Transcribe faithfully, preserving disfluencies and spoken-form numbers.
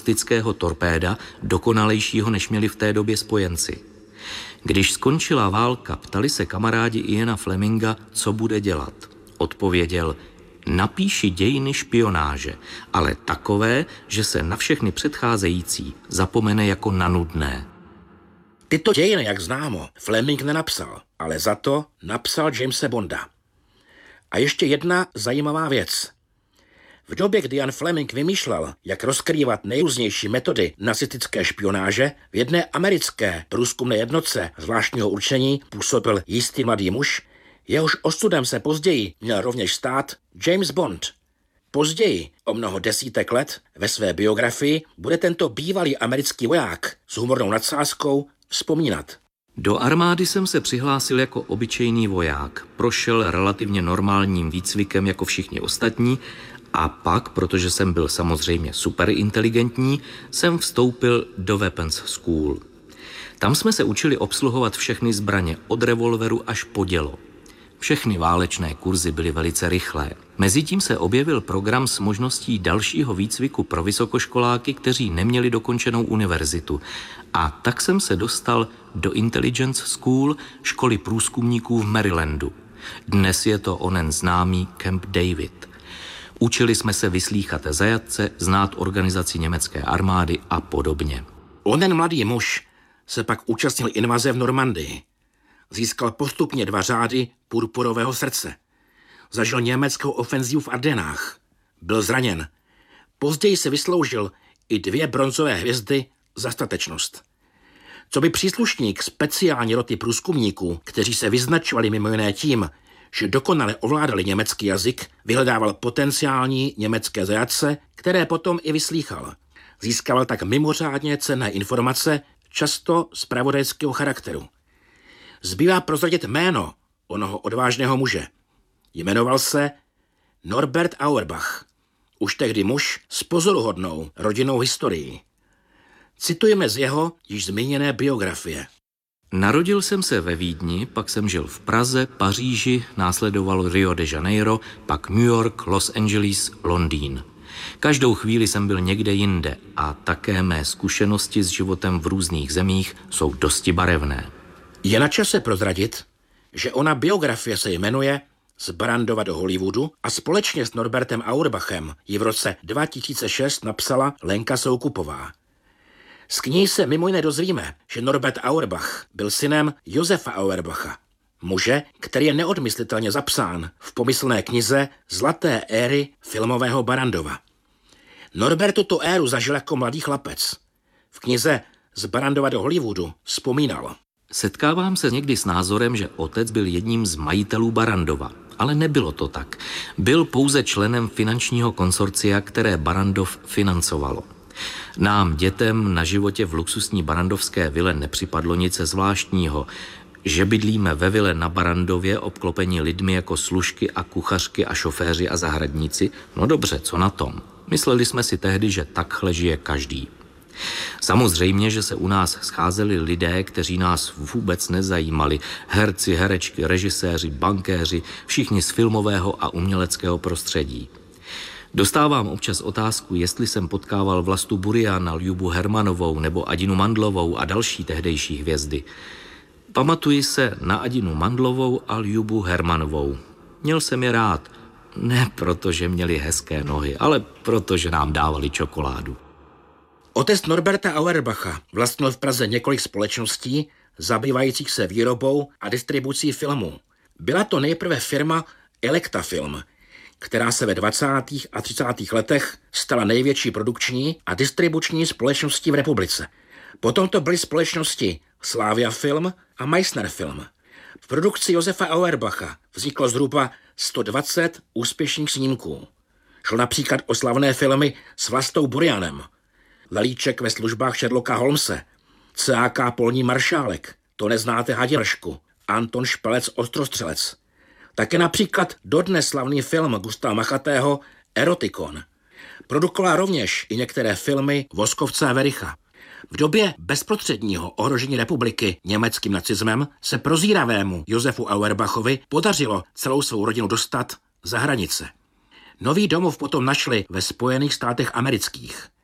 balistického torpéda, dokonalejšího, než měli v té době spojenci. Když skončila válka, ptali se kamarádi Iana Fleminga, co bude dělat. Odpověděl: napíši dějiny špionáže, ale takové, že se na všechny předcházející zapomene jako na nudné. Tyto dějiny, jak známo, Fleming nenapsal, ale za to napsal Jamese Bonda. A ještě jedna zajímavá věc. V době, kdy Ian Fleming vymýšlel, jak rozkrývat nejrůznější metody nacistické špionáže, v jedné americké průzkumné jednotce zvláštního určení působil jistý mladý muž, jehož ostudem se později měl rovněž stát James Bond. Později, o mnoho desítek let, ve své biografii bude tento bývalý americký voják s humornou nadsázkou vzpomínat. Do armády jsem se přihlásil jako obyčejný voják, prošel relativně normálním výcvikem jako všichni ostatní a pak, protože jsem byl samozřejmě superinteligentní, jsem vstoupil do Weapons School. Tam jsme se učili obsluhovat všechny zbraně, od revolveru až po dělo. Všechny válečné kurzy byly velice rychlé. Mezitím se objevil program s možností dalšího výcviku pro vysokoškoláky, kteří neměli dokončenou univerzitu. A tak jsem se dostal do Intelligence School, školy průzkumníků v Marylandu. Dnes je to onen známý Camp David. Učili jsme se vyslýchat zajatce, znát organizaci německé armády a podobně. Onen mladý muž se pak účastnil invaze v Normandii. Získal postupně dva řády purpurového srdce. Zažil německou ofenzívu v Ardenách. Byl zraněn. Později se vysloužil i dvě bronzové hvězdy za statečnost. Co by příslušník speciální roty průzkumníků, kteří se vyznačovali mimo jiné tím, že dokonale ovládali německý jazyk, vyhledával potenciální německé zajatce, které potom i vyslýchal. Získával tak mimořádně cenné informace, často zpravodajského charakteru. Zbývá prozradit jméno onoho odvážného muže. Jmenoval se Norbert Auerbach, už tehdy muž s pozoruhodnou rodinnou historií. Citujeme z jeho již zmíněné biografie. Narodil jsem se ve Vídni, pak jsem žil v Praze, Paříži, následoval Rio de Janeiro, pak New York, Los Angeles, Londýn. Každou chvíli jsem byl někde jinde a také mé zkušenosti s životem v různých zemích jsou dosti barevné. Je na čase prozradit, že ona biografie se jmenuje Z Barandova do Hollywoodu a společně s Norbertem Auerbachem ji v roce dva tisíce šest napsala Lenka Soukupová. Z knihy se mimo jiné dozvíme, že Norbert Auerbach byl synem Josefa Auerbacha, muže, který je neodmyslitelně zapsán v pomyslné knize Zlaté éry filmového Barandova. Norbert tuto éru zažil jako mladý chlapec. V knize Z Barandova do Hollywoodu vzpomínal. Setkávám se někdy s názorem, že otec byl jedním z majitelů Barandova, ale nebylo to tak. Byl pouze členem finančního konsorcia, které Barandov financovalo. Nám, dětem, na životě v luxusní barandovské vile nepřipadlo nic zvláštního. Že bydlíme ve vile na Barandově, obklopení lidmi jako služky a kuchařky a šoféři a zahradníci, no dobře, co na tom? Mysleli jsme si tehdy, že takhle žije každý. Samozřejmě, že se u nás scházeli lidé, kteří nás vůbec nezajímali. Herci, herečky, režiséři, bankéři, všichni z filmového a uměleckého prostředí. Dostávám občas otázku, jestli jsem potkával Vlastu Buriana, Ljubu Hermanovou nebo Adinu Mandlovou a další tehdejší hvězdy. Pamatuji se na Adinu Mandlovou a Ljubu Hermanovou. Měl jsem je rád. Ne proto, že měli hezké nohy, ale proto, že nám dávali čokoládu. Otec Norberta Auerbacha vlastnil v Praze několik společností zabývajících se výrobou a distribucí filmů. Byla to nejprve firma Elekta Film, která se ve dvacátých a třicátých letech stala největší produkční a distribuční společností v republice. Potom to byly společnosti Slavia Film a Meissner Film. V produkci Josefa Auerbacha vzniklo zhruba sto dvacet úspěšných snímků. Šlo například o slavné filmy s Vlastou Burianem, Velíček ve službách Sherlocka Holmese, C A K Polní maršálek, To neznáte Haděršku, Anton Špelec Ostrostřelec. Také například dodnes slavný film Gustava Machatého Erotikon. Produkovala rovněž i některé filmy Voskovce a Vericha. V době bezprostředního ohrožení republiky německým nacismem se prozíravému Josefu Auerbachovi podařilo celou svou rodinu dostat za hranice. Nový domov potom našli ve Spojených státech amerických.